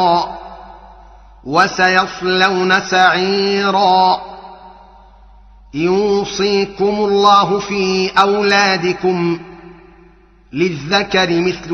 وسيصلون سعيرا. يوصيكم الله في أولادكم للذكر مثل